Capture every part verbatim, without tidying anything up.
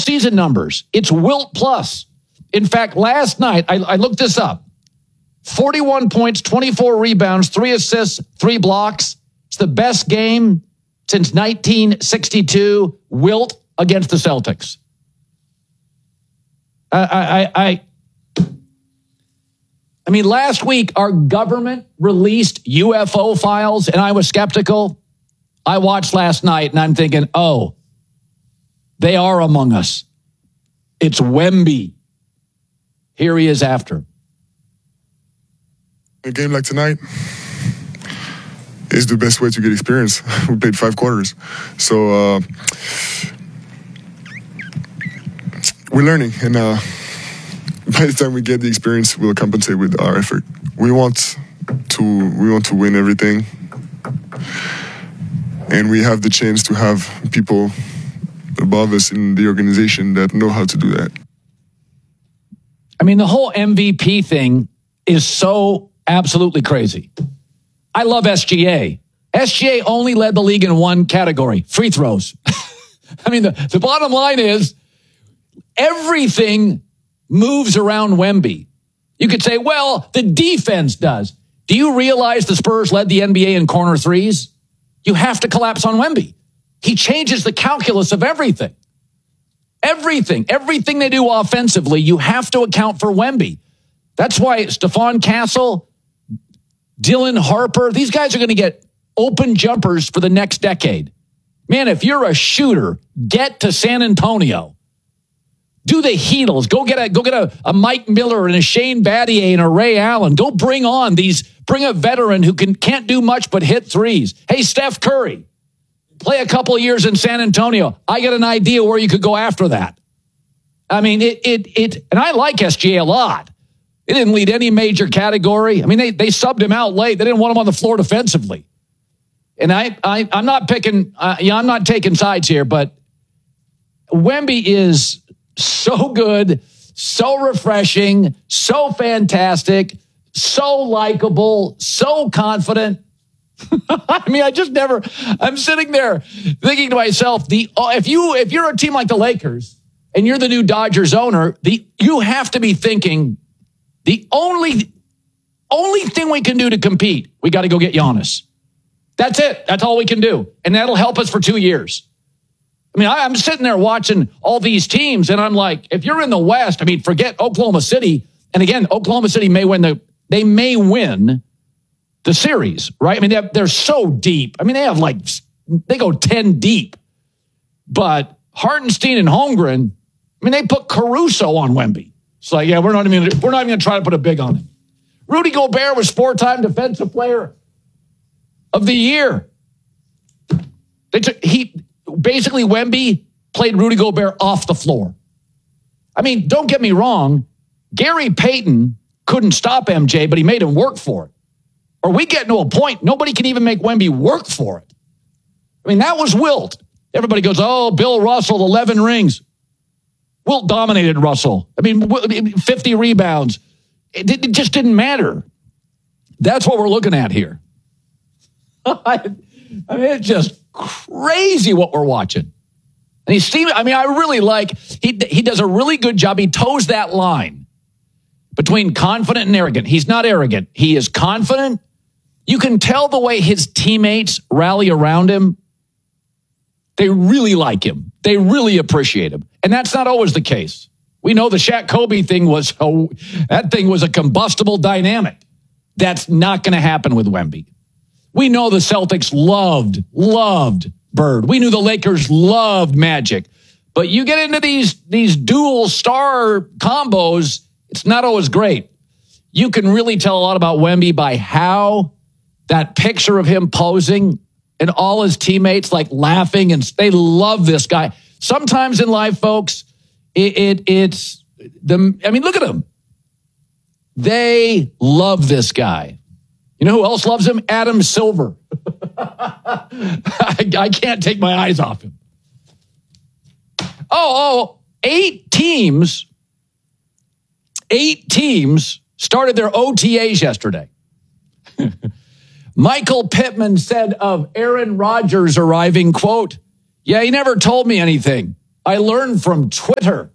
season numbers. It's Wilt plus. In fact, last night, I, I looked this up. forty-one points, twenty-four rebounds, three assists, three blocks. It's the best game since nineteen sixty-two. Wilt against the Celtics. I, I, I, I mean, last week, our government released U F O files, and I was skeptical. I watched last night, and I'm thinking, oh, they are among us. It's Wemby. Here he is after. A game like tonight is the best way to get experience. We played five quarters. So uh, we're learning. And uh, by the time we get the experience, we'll compensate with our effort. We want to, we want to win everything. And we have the chance to have people above us in the organization that know how to do that. I mean, the whole M V P thing is so absolutely crazy. I love S G A. S G A only led the league in one category, free throws. I mean, the, the bottom line is everything moves around Wemby. You could say, well, the defense does. Do you realize the Spurs led the N B A in corner threes? You have to collapse on Wemby. He changes the calculus of everything. Everything, everything they do offensively, you have to account for Wemby. That's why Stephon Castle, Dylan Harper, these guys are going to get open jumpers for the next decade. Man, if you're a shooter, get to San Antonio. Do the Heatles. Go get a go get a, a Mike Miller and a Shane Battier and a Ray Allen. Go bring on these, bring a veteran who can can't do much but hit threes. Hey, Steph Curry. Play a couple of years in San Antonio. I get an idea where you could go after that. I mean, it, it, it, and I like S G A a lot. They didn't lead any major category. I mean, they, they subbed him out late. They didn't want him on the floor defensively. And I, I, I'm not picking, uh, yeah, I'm not taking sides here, but Wemby is so good, so refreshing, so fantastic, so likable, so confident. I mean, I just never, I'm sitting there thinking to myself, the if you if you're a team like the Lakers and you're the new Dodgers owner, the you have to be thinking the only only thing we can do to compete, we got to go get Giannis. That's it. That's all we can do. And that'll help us for two years. I mean, I, I'm sitting there watching all these teams and I'm like, if you're in the West, I mean, forget Oklahoma City. And again, Oklahoma City may win the, they may win the series, right? I mean, they're, they're so deep. I mean, they have like, they go ten deep. But Hartenstein and Holmgren, I mean, they put Caruso on Wemby. It's like, yeah, we're not even, we're not even going to try to put a big on him. Rudy Gobert was four-time defensive player of the year. They took, he, basically, Wemby played Rudy Gobert off the floor. I mean, don't get me wrong. Gary Payton couldn't stop M J, but he made him work for it. Or we get to a point, nobody can even make Wemby work for it. I mean, that was Wilt. Everybody goes, oh, Bill Russell, eleven rings. Wilt dominated Russell. I mean, fifty rebounds. It, it just didn't matter. That's what we're looking at here. I mean, it's just crazy what we're watching. And he's, I mean, I really like, he, he does a really good job. He toes that line between confident and arrogant. He's not arrogant. He is confident. You can tell the way his teammates rally around him. They really like him. They really appreciate him. And that's not always the case. We know the Shaq Kobe thing was, oh, that thing was a combustible dynamic. That's not going to happen with Wemby. We know the Celtics loved, loved Bird. We knew the Lakers loved Magic. But you get into these, these dual star combos, it's not always great. You can really tell a lot about Wemby by how that picture of him posing and all his teammates like laughing, and they love this guy. Sometimes in life, folks, it, it it's the, I mean, look at him. They love this guy. You know who else loves him? Adam Silver. I, I can't take my eyes off him. Oh, oh, eight teams, eight teams started their O T As yesterday. Michael Pittman said of Aaron Rodgers arriving, quote, yeah, he never told me anything. I learned from Twitter.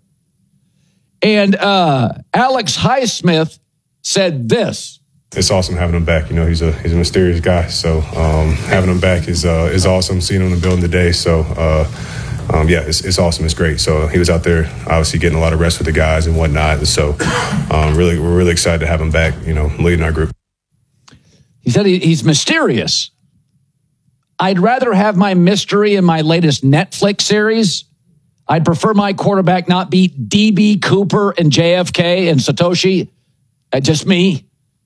And uh, Alex Highsmith said this. It's awesome having him back. You know, he's a he's a mysterious guy. So um, having him back is uh, is awesome. Seeing him in the building today. So, uh, um, yeah, it's, it's awesome. It's great. So he was out there obviously getting a lot of rest with the guys and whatnot. And so um, really, we're really excited to have him back, you know, leading our group. He said he, he's mysterious. I'd rather have my mystery in my latest Netflix series. I'd prefer my quarterback not be D B Cooper and J F K and Satoshi. Uh, just me.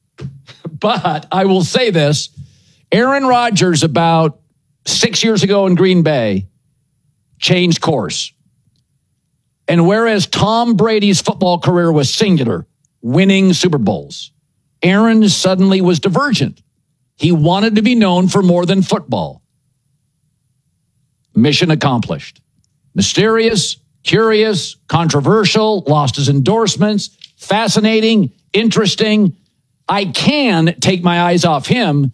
But I will say this. Aaron Rodgers, about six years ago in Green Bay, changed course. And whereas Tom Brady's football career was singular, winning Super Bowls, Aaron suddenly was divergent. He wanted to be known for more than football. Mission accomplished. Mysterious, curious, controversial, lost his endorsements, fascinating, interesting. I can take my eyes off him,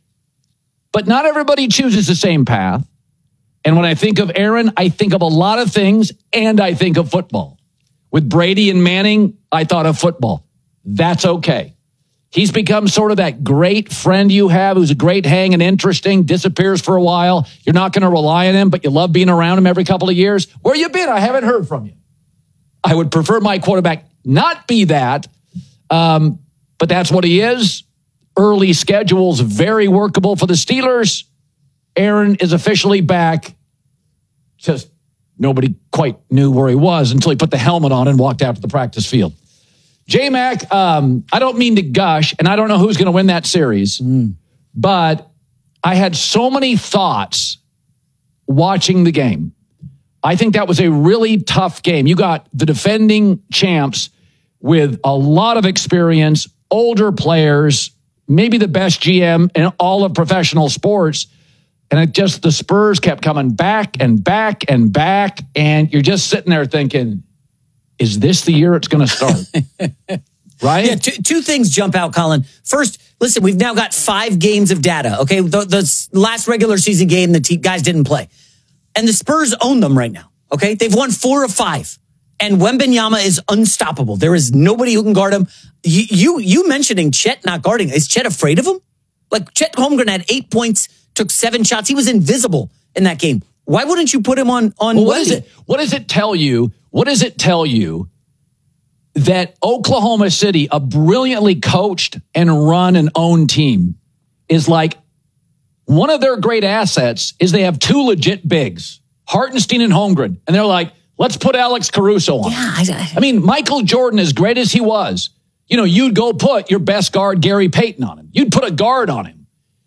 but not everybody chooses the same path. And when I think of Aaron, I think of a lot of things, and I think of football. With Brady and Manning, I thought of football. That's okay. He's become sort of that great friend you have who's a great hang and interesting, disappears for a while. You're not going to rely on him, but you love being around him every couple of years. Where you been? I haven't heard from you. I would prefer my quarterback not be that, um, but that's what he is. Early schedule's very workable for the Steelers. Aaron is officially back. Just nobody quite knew where he was until he put the helmet on and walked out to the practice field. J-Mac, um, I don't mean to gush, and I don't know who's going to win that series, mm. but I had so many thoughts watching the game. I think that was a really tough game. You got the defending champs with a lot of experience, older players, maybe the best G M in all of professional sports. And it just, the Spurs kept coming back and back and back. And you're just sitting there thinking, is this the year it's going to start? Right? Yeah, two, two things jump out, Colin. First, listen, we've now got five games of data, okay? The, the last regular season game, the te- guys didn't play. And the Spurs own them right now, okay? They've won four of five. And Wembanyama is unstoppable. There is nobody who can guard him. You, you, you mentioning Chet not guarding. Is Chet afraid of him? Like, Chet Holmgren had eight points, took seven shots. He was invisible in that game. Why wouldn't you put him on, on well, what, is it, what does it tell you? What does it tell you that Oklahoma City, a brilliantly coached and run and owned team, is like, one of their great assets is they have two legit bigs, Hartenstein and Holmgren. And they're like, let's put Alex Caruso on. Yeah, I, I mean, Michael Jordan, as great as he was, you know, you'd go put your best guard, Gary Payton, on him. You'd put a guard on him.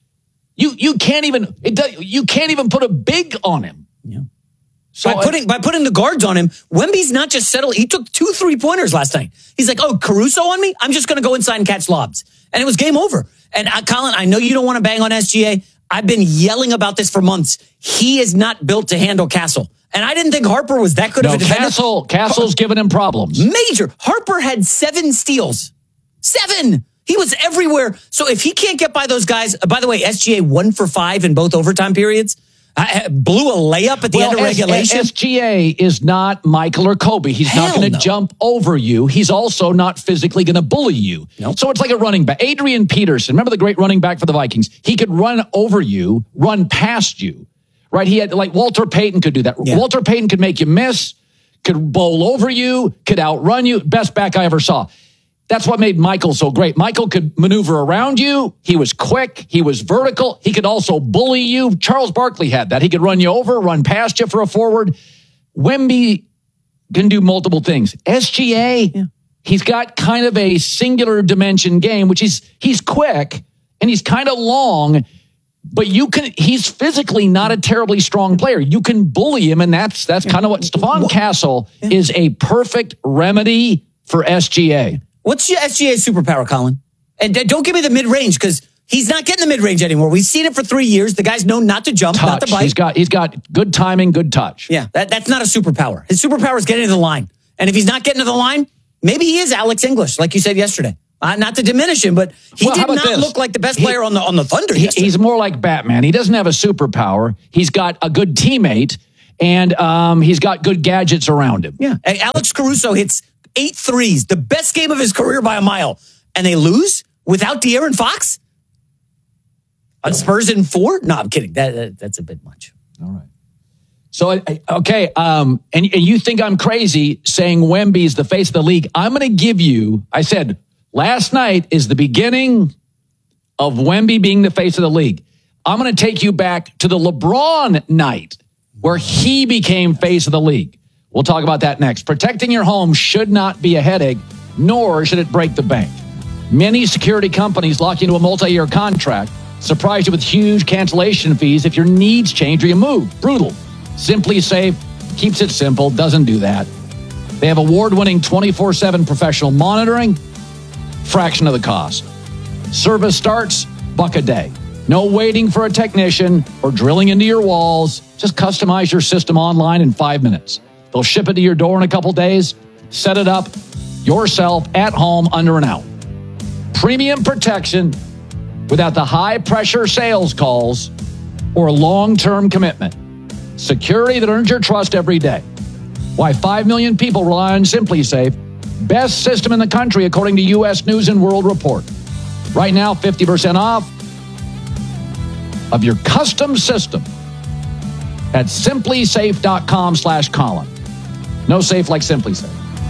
You you can't even it does, you can't even put a big on him. Yeah. So by putting by putting the guards on him, Wemby's not just settled. He took two three pointers last night. He's like, oh, Caruso on me? I'm just going to go inside and catch lobs, and it was game over. And uh, Colin, I know you don't want to bang on S G A. I've been yelling about this for months. He is not built to handle Castle. And I didn't think Harper was that good no, of a defender. Castle, Castle's Har- giving him problems. Major. Harper had seven steals. Seven. He was everywhere. So if he can't get by those guys, by the way, S G A one for five in both overtime periods. I blew a layup at the well, end of regulation. S G A is not Michael or Kobe. He's Hell not going to no. jump over you. He's also not physically going to bully you. Nope. So it's like a running back. Adrian Peterson, remember the great running back for the Vikings? He could run over you, run past you, right? He had, like, Walter Payton could do that. Yeah. Walter Payton could make you miss, could bowl over you, could outrun you. Best back I ever saw. That's what made Michael so great. Michael could maneuver around you. He was quick. He was vertical. He could also bully you. Charles Barkley had that. He could run you over, run past you for a forward. Wemby can do multiple things. S G A, yeah. he's got kind of a singular dimension game, which is he's quick and he's kind of long, but you can. He's physically not a terribly strong player. You can bully him, and that's that's yeah. kind of what Stephon Castle yeah. is a perfect remedy for S G A. What's your S G A superpower, Colin? And don't give me the mid-range, because he's not getting the mid-range anymore. We've seen it for three years. The guy's known not to jump, touch. not to bite. He's got he's got good timing, good touch. Yeah, that, that's not a superpower. His superpower is getting to the line. And if he's not getting to the line, maybe he is Alex English, like you said yesterday. Uh, not to diminish him, but he well, did not this? look like the best player he, on the on the Thunder he, yesterday. He's more like Batman. He doesn't have a superpower. He's got a good teammate. and um, he's got good gadgets around him. Yeah. Hey, Alex Caruso hits eight threes, the best game of his career by a mile, and they lose without De'Aaron Fox? On Spurs in four? No, I'm kidding. That, that That's a bit much. All right. So, okay, um, and, and you think I'm crazy saying Wemby is the face of the league. I'm going to give you, I said, last night is the beginning of Wemby being the face of the league. I'm going to take you back to the LeBron night where he became face of the league. We'll talk about that next. Protecting your home should not be a headache, nor should it break the bank. Many security companies lock you into a multi-year contract, surprise you with huge cancellation fees if your needs change or you move. Brutal. Simply Safe keeps it simple, doesn't do that. They have award-winning twenty-four seven professional monitoring, fraction of the cost. Service starts, buck a day. No waiting for a technician or drilling into your walls. Just customize your system online in five minutes. They'll ship it to your door in a couple days. Set it up yourself at home under an hour. Premium protection without the high-pressure sales calls or long-term commitment. Security that earns your trust every day. Why five million people rely on Simply Safe. Best system in the country, according to U S News and World Report. Right now, fifty percent off of your custom system at simplysafe.com slash Colin. No safe like Simply Safe.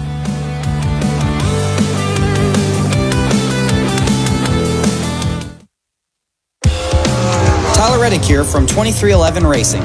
Tyler Reddick here from twenty-three eleven Racing.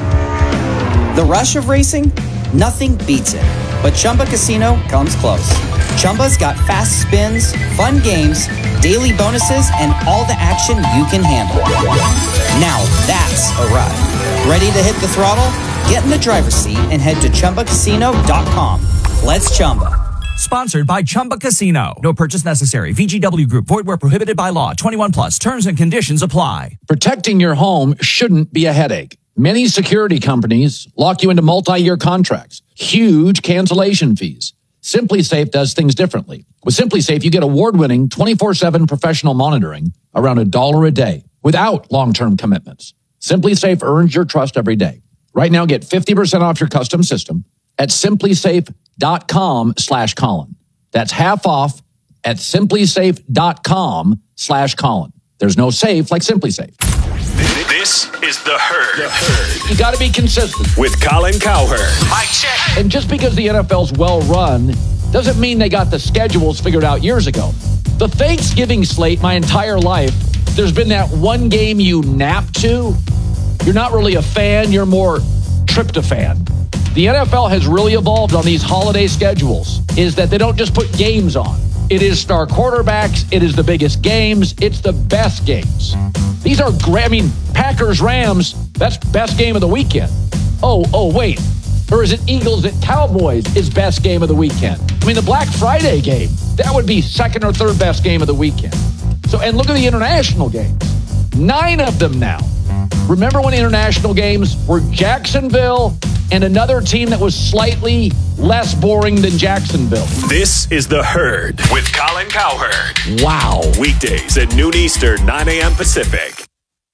The rush of racing? Nothing beats it. But Chumba Casino comes close. Chumba's got fast spins, fun games, daily bonuses, and all the action you can handle. Now that's a ride. Ready to hit the throttle? Get in the driver's seat and head to chumba casino dot com. Let's Chumba. Sponsored by Chumba Casino. No purchase necessary. V G W Group. Void where prohibited by law. twenty-one plus. Terms and conditions apply. Protecting your home shouldn't be a headache. Many security companies lock you into multi-year contracts. Huge cancellation fees. Simply Safe does things differently. With Simply Safe, you get award-winning twenty-four seven professional monitoring around a dollar a day without long-term commitments. Simply Safe earns your trust every day. Right now, get fifty percent off your custom system at simplysafe.com slash Colin. That's half off at simplysafe.com slash Colin. There's no safe like Simply Safe. This is The Herd. The Herd. You got to be consistent. With Colin Cowherd. Mic check. And just because the N F L's well run doesn't mean they got the schedules figured out years ago. The Thanksgiving slate, my entire life, there's been that one game you nap to. You're not really a fan, you're more tryptophan. The N F L has really evolved on these holiday schedules, is that they don't just put games on. It is star quarterbacks, it is the biggest games, it's the best games. These are great. I mean, Packers-Rams, that's best game of the weekend. Oh, oh, wait. Or is it Eagles at Cowboys is best game of the weekend? I mean, the Black Friday game, that would be second or third best game of the weekend. So, and look at the international games. Nine of them now. Remember when international games were Jacksonville and another team that was slightly less boring than Jacksonville? This is The Herd with Colin Cowherd. Wow. Weekdays at noon Eastern, nine a.m. Pacific.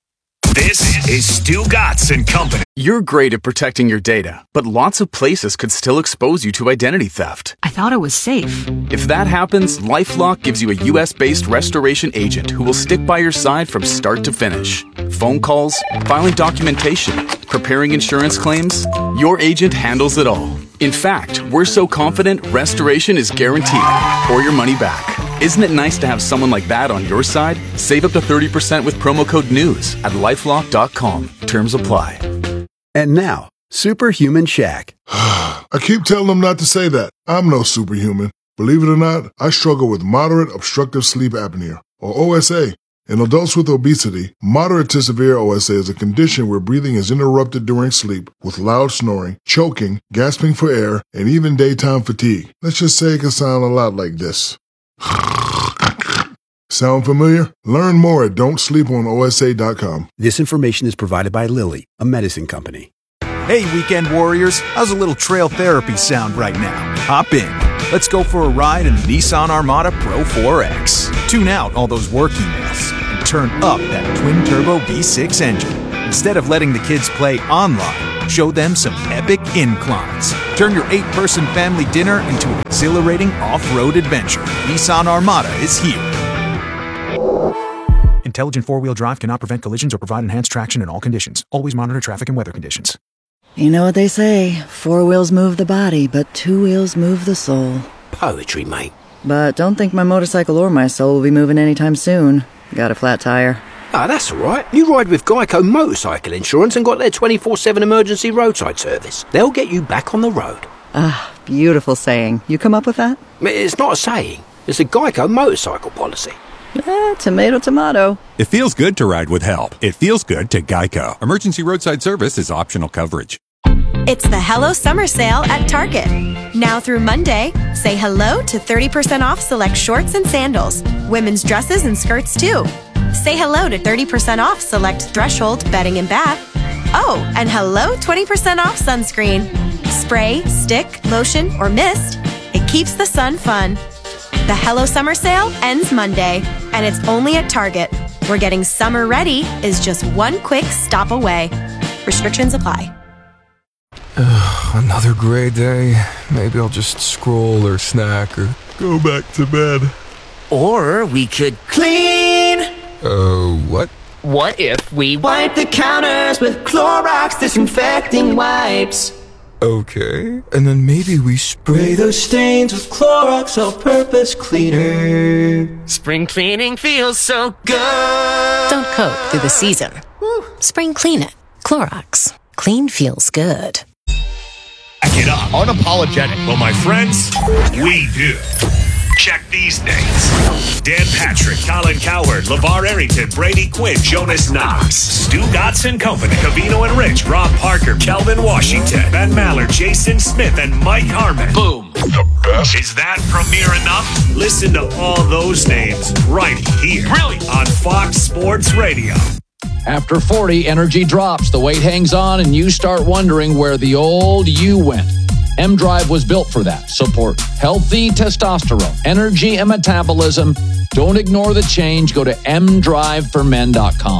This is Stu Gatz and Company. You're great at protecting your data, but lots of places could still expose you to identity theft. I thought it was safe. If that happens, LifeLock gives you a U S-based restoration agent who will stick by your side from start to finish. Phone calls, filing documentation, preparing insurance claims, your agent handles it all. In fact, we're so confident restoration is guaranteed or your money back. Isn't it nice to have someone like that on your side? Save up to thirty percent with promo code NEWS at lifelock dot com. Terms apply. And now, Superhuman Shaq. I keep telling them not to say that. I'm no superhuman. Believe it or not, I struggle with moderate obstructive sleep apnea, or O S A. In adults with obesity, moderate to severe O S A is a condition where breathing is interrupted during sleep with loud snoring, choking, gasping for air, and even daytime fatigue. Let's just say it can sound a lot like this. Sound familiar? Learn more at don't sleep on O S A dot com. This information is provided by Lilly, a medicine company. Hey, weekend warriors. How's a little trail therapy sound right now? Hop in. Let's go for a ride in the Nissan Armada Pro four X. Tune out all those work emails and turn up that twin-turbo V six engine. Instead of letting the kids play online, Show them some epic inclines. Turn your eight-person family dinner into an exhilarating off-road adventure. Nissan Armada is here. Intelligent four-wheel drive cannot prevent collisions or provide enhanced traction in all conditions. Always monitor traffic and weather conditions. You know what they say, four wheels move the body, but two wheels move the soul. Poetry, mate. But don't think my motorcycle or my soul will be moving anytime soon. Got a flat tire. Ah, oh, that's all right. You ride with Geico Motorcycle Insurance and got their twenty-four seven emergency roadside service. They'll get you back on the road. Ah, beautiful saying. You come up with that? It's not a saying. It's a Geico motorcycle policy. Eh, tomato, tomato. It feels good to ride with help. It feels good to Geico. Emergency roadside service is optional coverage. It's the Hello Summer Sale at Target. Now through Monday, say hello to thirty percent off select shorts and sandals, women's dresses and skirts too. Say hello to thirty percent off select Threshold bedding and bath. Oh, and hello twenty percent off sunscreen. Spray, stick, lotion, or mist. It keeps the sun fun. The Hello Summer Sale ends Monday, and it's only at Target, where getting summer ready is just one quick stop away. Restrictions apply. Ugh, another gray day. Maybe I'll just scroll or snack or go back to bed. Or we could clean. Uh, what? What if we wipe the counters with Clorox disinfecting wipes? Okay, and then maybe we spray those stains with Clorox all-purpose cleaner. Spring cleaning feels so good. Don't cope through the season. Spring clean it. Clorox. Clean feels good. Back it up. Unapologetic. Well, my friends, we do. Check these names. Dan Patrick, Colin Cowherd, LeVar Arrington, Brady Quinn, Jonas Knox, Stu Gotson Company, Cavino and Rich, Rob Parker, Kelvin Washington, Ben Maller, Jason Smith, and Mike Harmon. Boom. The best. Is that premiere enough? Listen to all those names right here. Brilliant. On Fox Sports Radio. After forty, energy drops, the weight hangs on, and you start wondering where the old you went. M-Drive was built for that. Support healthy testosterone, energy, and metabolism. Don't ignore the change. Go to m drive for men dot com.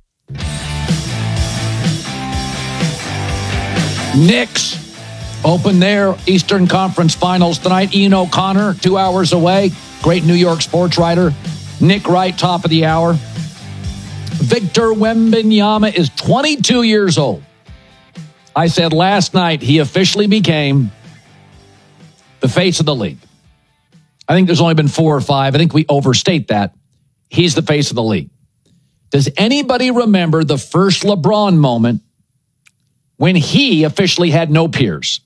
Knicks open their Eastern Conference Finals tonight. Ian O'Connor, two hours away. Great New York sports writer. Nick Wright, top of the hour. Victor Wembanyama is twenty-two years old. I said last night he officially became the face of the league. I think there's only been four or five. I think we overstate that. He's the face of the league. Does anybody remember the first LeBron moment when he officially had no peers?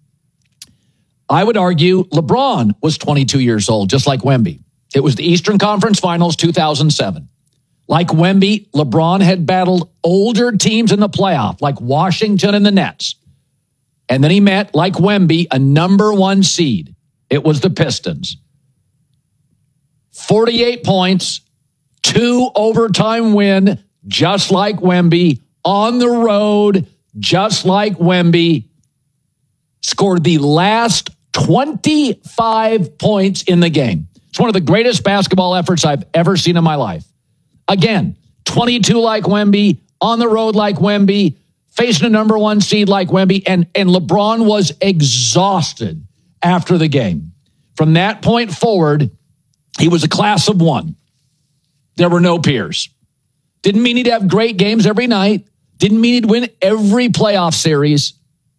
I would argue LeBron was twenty-two years old, just like Wemby. It was the Eastern Conference Finals two thousand seven. Like Wemby, LeBron had battled older teams in the playoff, like Washington and the Nets. And then he met, like Wemby, a number one seed. It was the Pistons. forty-eight points, two overtime win, just like Wemby, on the road, just like Wemby. Scored the last twenty-five points in the game. It's one of the greatest basketball efforts I've ever seen in my life. Again, twenty-two like Wemby, on the road like Wemby, facing a number one seed like Wemby, and, and LeBron was exhausted after the game. From that point forward, he was a class of one. There were no peers. Didn't mean he'd have great games every night. Didn't mean he'd win every playoff series.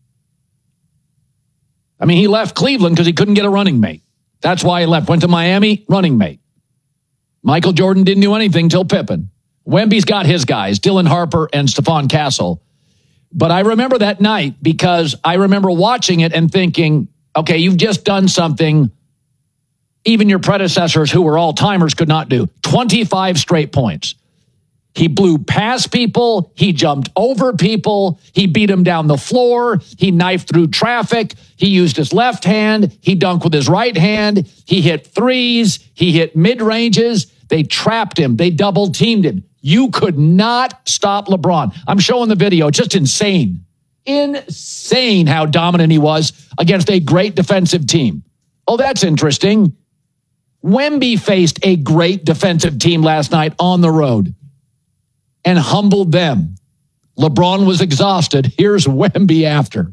I mean, he left Cleveland because he couldn't get a running mate. That's why he left. Went to Miami, running mate. Michael Jordan didn't do anything till Pippen. Wemby's got his guys, Dylan Harper and Stephon Castle. But I remember that night because I remember watching it and thinking, okay, you've just done something even your predecessors, who were all-timers, could not do. twenty-five straight points. He blew past people. He jumped over people. He beat them down the floor. He knifed through traffic. He used his left hand. He dunked with his right hand. He hit threes. He hit mid-ranges. They trapped him. They double-teamed him. You could not stop LeBron. I'm showing the video. It's just insane. Insane how dominant he was against a great defensive team. Oh, that's interesting. Wemby faced a great defensive team last night on the road and humbled them. LeBron was exhausted. Here's Wemby after.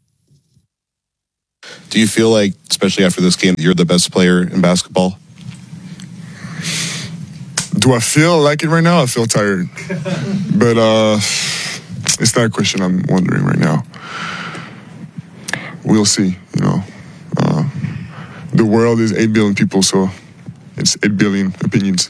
Do you feel like, especially after this game, you're the best player in basketball? Do I feel like it right now? I feel tired. But uh, it's not a question I'm wondering right now. We'll see, you know. Uh, the world is eight billion people, so it's eight billion opinions.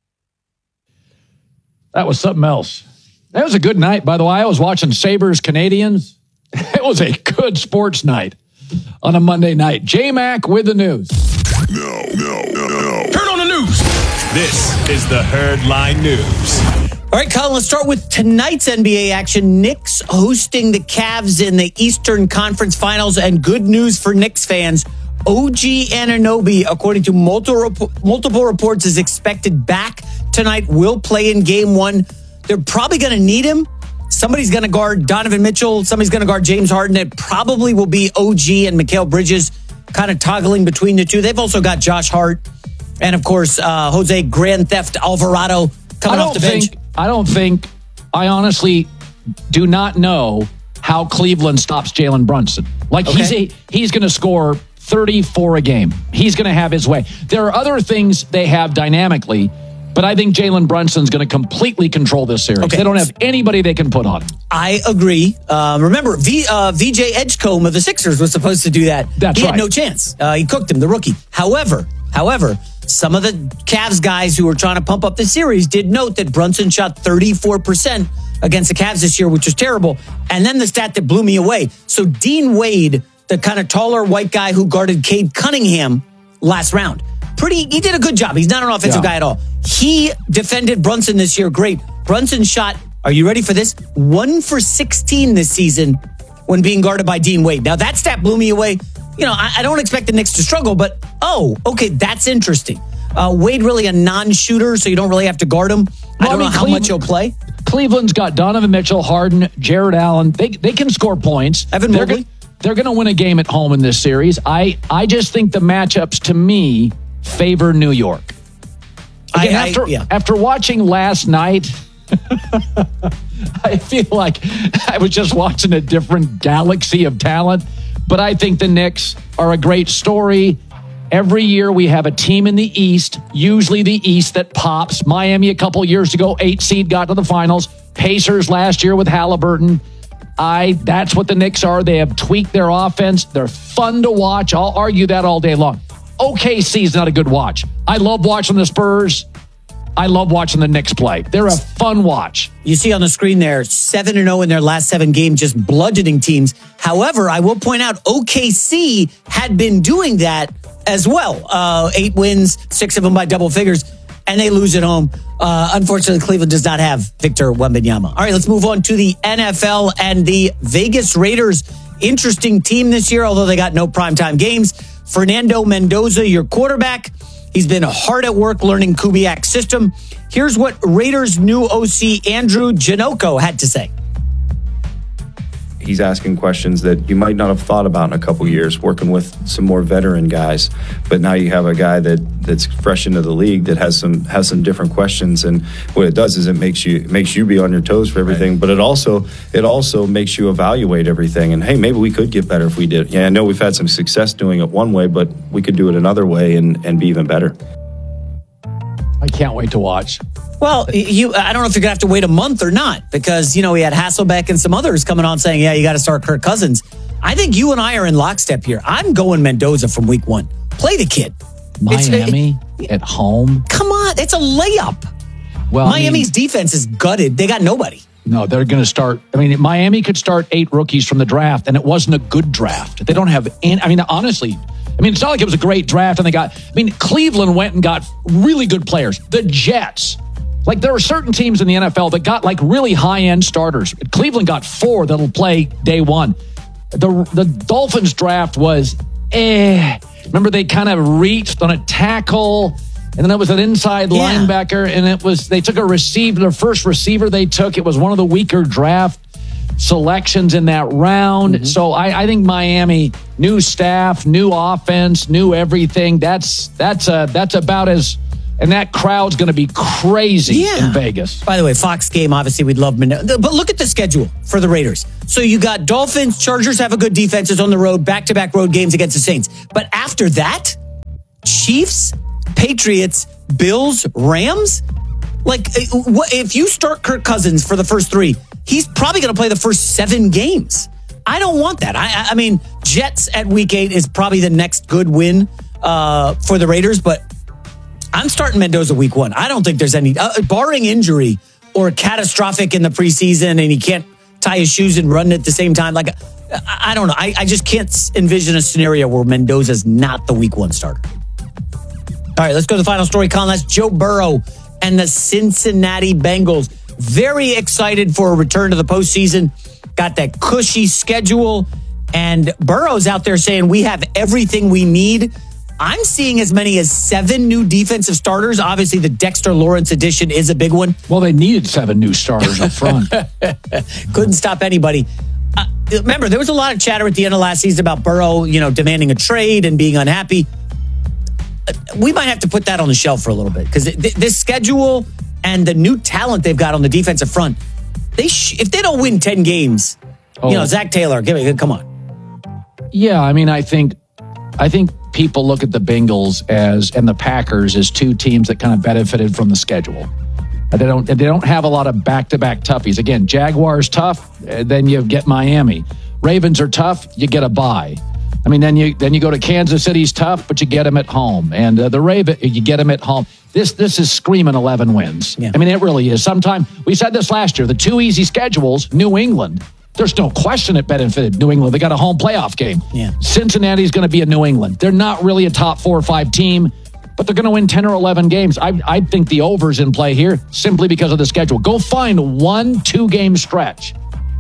That was something else. That was a good night, by the way. I was watching Sabres Canadians. It was a good sports night on a Monday night. J-Mac with the news. No, no, no, no. Turn on the news. This is the Herd Line News. All right, Colin, let's start with tonight's N B A action. Knicks hosting the Cavs in the Eastern Conference Finals, and good news for Knicks fans. O G Anunoby, according to multiple, multiple reports, is expected back tonight, will play in game one. They're probably going to need him. Somebody's going to guard Donovan Mitchell. Somebody's going to guard James Harden. It probably will be O G and Mikal Bridges kind of toggling between the two. They've also got Josh Hart and, of course, uh, Jose Grand Theft Alvarado coming off the bench. Think, I don't think, I honestly do not know how Cleveland stops Jalen Brunson. Like, okay. he's a, he's going to score thirty-four a game. He's going to have his way. There are other things they have dynamically, but I think Jalen Brunson's going to completely control this series. Okay. They don't have anybody they can put on. I agree. Um, remember, v, uh, V J Edgecombe of the Sixers was supposed to do that. That's he right. had no chance. Uh, he cooked him, the rookie. However, however, some of the Cavs guys who were trying to pump up the series did note that Brunson shot thirty-four percent against the Cavs this year, which was terrible. And then the stat that blew me away. So Dean Wade, the kind of taller white guy who guarded Cade Cunningham last round, pretty, he did a good job. He's not an offensive yeah. guy at all. He defended Brunson this year. Great. Brunson shot, are you ready for this? One for sixteen this season when being guarded by Dean Wade. Now that stat blew me away. You know, I, I don't expect the Knicks to struggle, but oh, okay, that's interesting. Uh, Wade really a non-shooter, so you don't really have to guard him. Well, I don't I mean, know how Cleveland, much he'll play. Cleveland's got Donovan Mitchell, Harden, Jared Allen. They they can score points. Evan They're Mobley. Go- They're going to win a game at home in this series. I, I just think the matchups, to me, favor New York. Again, I, I, after, yeah. after watching last night, I feel like I was just watching a different galaxy of talent. But I think the Knicks are a great story. Every year we have a team in the East, usually the East, that pops. Miami a couple years ago, eight seed, got to the finals. Pacers last year with Halliburton. I that's what the Knicks are. They have tweaked their offense. They're fun to watch. I'll argue that all day long. O K C is not a good watch. I love watching the Spurs. I love watching the Knicks play. They're a fun watch. You see on the screen there, seven and oh in their last seven games, just bludgeoning teams. However, I will point out O K C had been doing that as well. Uh, eight wins, six of them by double figures, and they lose at home. Uh, unfortunately, Cleveland does not have Victor Wembanyama. All right, let's move on to the N F L and the Vegas Raiders. Interesting team this year, although they got no primetime games. Fernando Mendoza, your quarterback. He's been hard at work learning Kubiak's system. Here's what Raiders' new O C, Andrew Janocko, had to say. He's asking questions that you might not have thought about in a couple years, working with some more veteran guys. But now you have a guy that, that's fresh into the league that has some has some different questions. And what it does is it makes you makes you be on your toes for everything. Right. But it also it also makes you evaluate everything. And hey, maybe we could get better if we did. Yeah, I know we've had some success doing it one way, but we could do it another way and, and be even better. I can't wait to watch. Well, you, I don't know if you're going to have to wait a month or not, because, you know, we had Hasselbeck and some others coming on saying, yeah, you got to start Kirk Cousins. I think you and I are in lockstep here. I'm going Mendoza from week one. Play the kid. Miami it, at home. Come on. It's a layup. Well, Miami's I mean, defense is gutted. They got nobody. No, they're going to start. I mean, Miami could start eight rookies from the draft, and it wasn't a good draft. They don't have any. I mean, honestly, I mean, it's not like it was a great draft, and they got, I mean, Cleveland went and got really good players. The Jets. Like, there are certain teams in the N F L that got, like, really high-end starters. Cleveland got four that'll play day one. The the Dolphins draft was, eh. Remember, they kind of reached on a tackle, and then it was an inside yeah. linebacker, and it was, they took a receiver, their first receiver they took. It was one of the weaker draft selections in that round. Mm-hmm. So I, I think Miami, new staff, new offense, new everything. That's that's uh, that's about as And that crowd's going to be crazy Yeah. in Vegas. By the way, Fox game, obviously we'd love Mendoza. But look at the schedule for the Raiders. So you got Dolphins, Chargers have a good defenses on the road, back-to-back road games against the Saints. But after that, Chiefs, Patriots, Bills, Rams? Like, uh, what- if you start Kirk Cousins for the first three, he's probably going to play the first seven games. I don't want that. I, I- I mean, Jets at week eight is probably the next good win uh, for the Raiders, but I'm starting Mendoza week one. I don't think there's any, uh, barring injury or catastrophic in the preseason and he can't tie his shoes and run at the same time. Like, I, I don't know. I, I just can't envision a scenario where Mendoza's not the week one starter. All right, let's go to the final story, Colin. That's Joe Burrow and the Cincinnati Bengals. Very excited for a return to the postseason. Got that cushy schedule. And Burrow's out there saying we have everything we need. I'm seeing as many as seven new defensive starters. Obviously, the Dexter Lawrence edition is a big one. Well, they needed seven new starters up front. Couldn't stop anybody. Uh, remember, there was a lot of chatter at the end of last season about Burrow, you know, demanding a trade and being unhappy. Uh, we might have to put that on the shelf for a little bit because th- this schedule and the new talent they've got on the defensive front, they sh- if they don't win ten games, Oh. you know, Zach Taylor, give me, come on. Yeah, I mean, I think, I think people look at the Bengals as and the Packers as two teams that kind of benefited from the schedule. They don't, they don't have a lot of back-to-back toughies. Again, Jaguars tough, then you get Miami. Ravens are tough, you get a bye. I mean, then you then you go to Kansas City's tough, but you get them at home, and uh, the Raven you get them at home. This this is screaming eleven wins. Yeah. I mean, it really is. Sometime we said this last year. The two easy schedules, New England. There's no question it benefited New England. They got a home playoff game. Yeah. Cincinnati's going to be a New England. They're not really a top four or five team, but they're going to win ten or eleven games. I, I think the over's in play here simply because of the schedule. Go find one two-game stretch.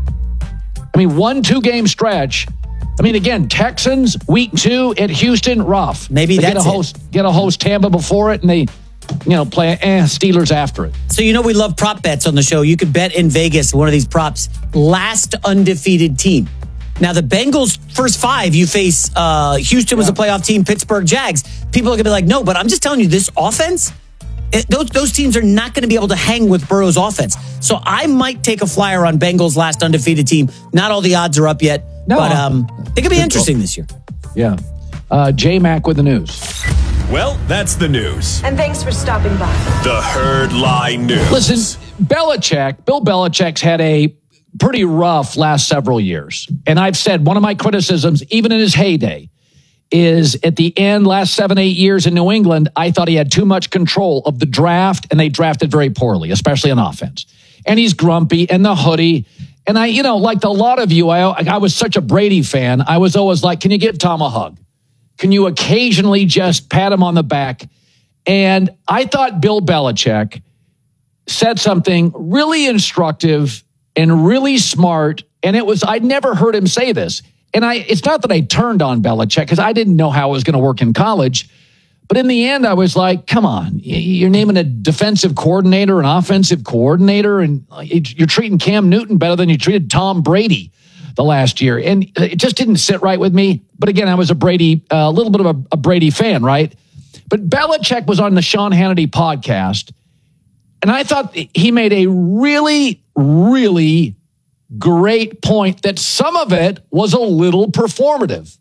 I mean, one two-game stretch. I mean, again, Texans, week two at Houston, rough. Maybe they that's get a host, it. Get a host Tampa before it, and they, you know, play eh, Steelers after it. So you know we love prop bets on the show. You could bet in Vegas one of these props. Last undefeated team. Now the Bengals first five you face. Uh, Houston was a playoff team. Pittsburgh Jags. People are gonna be like, no, but I'm just telling you, this offense. It, those those teams are not going to be able to hang with Burrow's offense. So I might take a flyer on Bengals last undefeated team. Not all the odds are up yet, No. but um, it could be interesting this year. Yeah. Uh, J-Mac with the news. Well, that's the news. And thanks for stopping by. The Herd Lie News. Listen, Belichick, Bill Belichick's had a pretty rough last several years. And I've said one of my criticisms, even in his heyday, is at the end, last seven, eight years in New England, I thought he had too much control of the draft, and they drafted very poorly, especially on offense. And he's grumpy, and the hoodie. And I, you know, like a lot of you, I, I was such a Brady fan. I was always like, can you give Tom a hug? Can you occasionally just pat him on the back? And I thought Bill Belichick said something really instructive and really smart. And it was, I'd never heard him say this. And I, it's not that I turned on Belichick because I didn't know how it was going to work in college. But in the end, I was like, come on, you're naming a defensive coordinator, an offensive coordinator, and you're treating Cam Newton better than you treated Tom Brady the last year. And it just didn't sit right with me. But again, I was a Brady, a uh, little bit of a, a Brady fan, right? But Belichick was on the Sean Hannity podcast. And I thought he made a really, really great point that some of it was a little performative.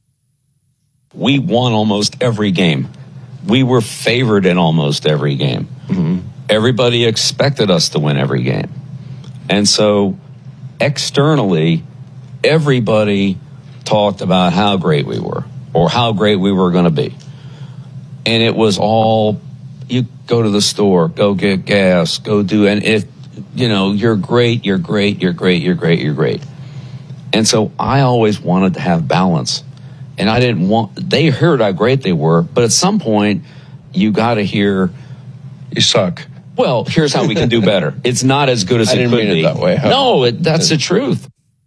We won almost every game. We were favored in almost every game. Mm-hmm. Everybody expected us to win every game. And so externally, everybody talked about how great we were or how great we were going to be. And it was all, you go to the store, go get gas, go do, and if, you know, you're great, you're great, you're great, you're great, you're great. And so I always wanted to have balance. And I didn't want, they heard how great they were, but at some point, you got to hear, You suck. well, here's how we can do better. It's not as good as I it didn't could mean it be. that way. How- No, it, that's the truth.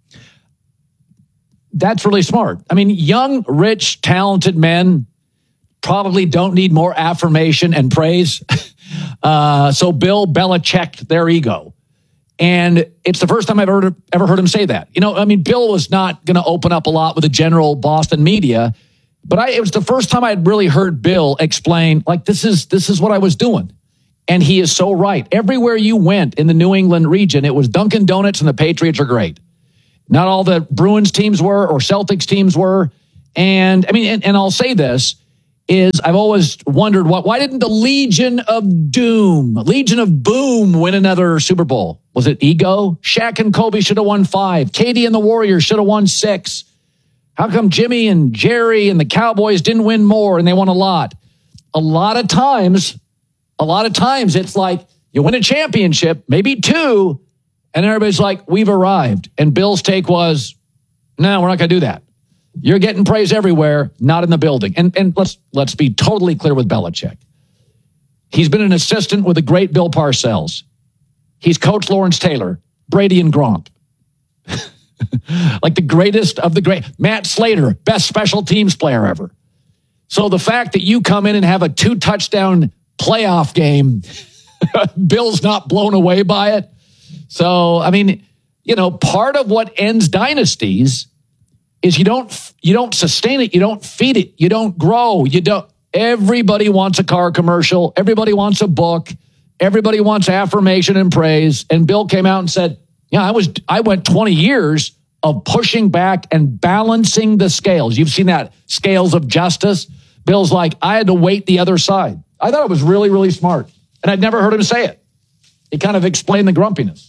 That's really smart. I mean, young, rich, talented men probably don't need more affirmation and praise. Uh, so Bill Belichick their ego. And it's the first time I've ever, ever heard him say that. You know, I mean, Bill was not going to open up a lot with the general Boston media. But I, it was the first time I'd really heard Bill explain, like, this is this is what I was doing. And he is so right. Everywhere you went in the New England region, it was Dunkin' Donuts and the Patriots are great. Not all the Bruins teams were or Celtics teams were. And I mean, and, and I'll say this, is I've always wondered, what, why didn't the Legion of Doom, Legion of Boom win another Super Bowl? Was it ego? Shaq and Kobe should have won five. Katie and the Warriors should have won six. How come Jimmy and Jerry and the Cowboys didn't win more and they won a lot? A lot of times, a lot of times it's like you win a championship, maybe two, and everybody's like, we've arrived. And Bill's take was, no, we're not going to do that. You're getting praise everywhere, not in the building. And and let's let's be totally clear with Belichick. He's been an assistant with the great Bill Parcells. He's coached Lawrence Taylor, Brady and Gronk. Like the greatest of the great. Matt Slater, best special teams player ever. So the fact that you come in and have a two-touchdown playoff game, Bill's not blown away by it. So, I mean, you know, part of what ends dynasties is you don't you don't sustain it, you don't feed it, you don't grow, you don't. Everybody wants a car commercial, everybody wants a book, everybody wants affirmation and praise. And Bill came out and said, yeah, I was I went twenty years of pushing back and balancing the scales. You've seen that, scales of justice. Bill's like, I had to wait the other side. I thought it was really, really smart. And I'd never heard him say it. He kind of explained the grumpiness.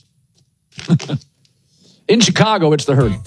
In Chicago, it's the Herd.